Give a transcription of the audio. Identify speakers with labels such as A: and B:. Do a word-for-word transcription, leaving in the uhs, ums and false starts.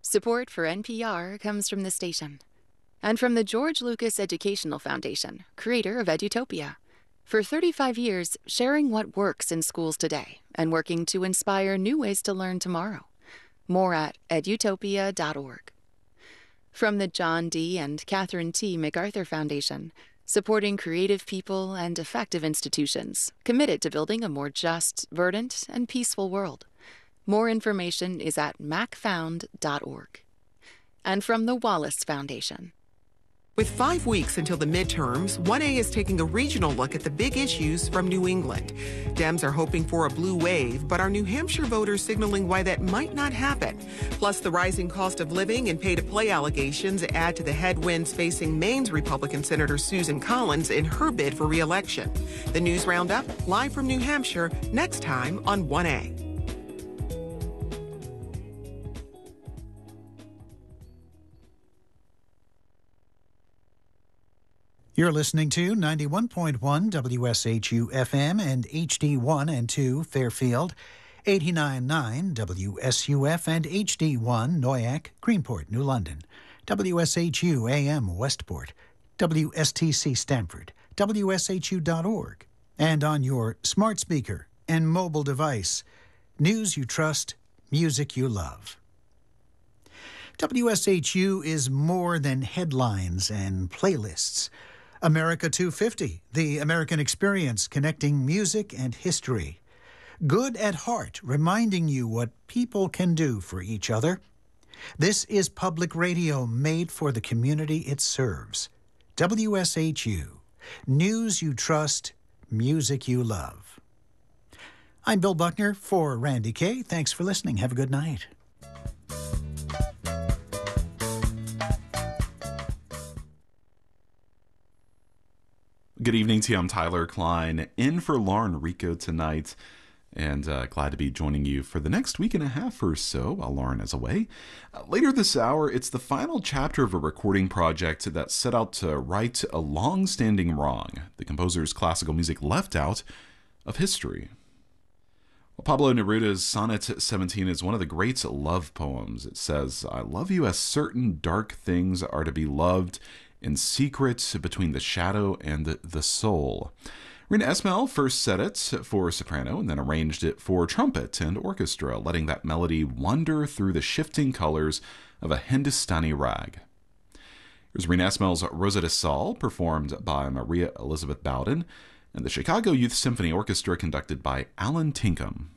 A: Support for N P R comes from the station and from the George Lucas Educational Foundation, creator of Edutopia. For thirty-five years, sharing what works in schools today and working to inspire new ways to learn tomorrow. More at edutopia dot org. From the John D. and Catherine T. MacArthur Foundation, supporting creative people and effective institutions committed to building a more just, verdant, and peaceful world. More information is at mac found dot org. And from the Wallace Foundation.
B: With five weeks until the midterms, one A is taking a regional look at the big issues from New England. Dems are hoping for a blue wave, but are New Hampshire voters signaling why that might not happen? Plus, the rising cost of living and pay-to-play allegations add to the headwinds facing Maine's Republican Senator Susan Collins in her bid for re-election. The News Roundup, live from New Hampshire, next time on one A.
C: You're listening to ninety-one point one W S H U F M and H D one and two Fairfield, eighty-nine point nine W S U F and H D one Noyac, Greenport, New London, W S H U A M Westport, W S T C Stamford, W S H U dot org, and on your smart speaker and mobile device, news you trust, music you love. W S H U is more than headlines and playlists. America two fifty, the American experience connecting music and history. Good at heart, reminding you what people can do for each other. This is public radio made for the community it serves. W S H U, news you trust, music you love. I'm Bill Buckner for Randy Kay. Thanks for listening. Have a good night.
D: Good evening to you. I'm Tyler Klein, in for Lauren Rico tonight, and uh, glad to be joining you for the next week and a half or so while Lauren is away. Uh, later this hour, it's the final chapter of a recording project that set out to right a long-standing wrong, the composer's classical music left out of history. Well, Pablo Neruda's Sonnet seventeen is one of the great love poems. It says, "I love you as certain dark things are to be loved in secret between the shadow and the, the soul." Rina Esmail first set it for soprano and then arranged it for trumpet and orchestra, letting that melody wander through the shifting colors of a Hindustani rag. Here's Rina Esmail's Rosetta Sol, performed by Maria Elizabeth Bowden, and the Chicago Youth Symphony Orchestra conducted by Alan Tinkham.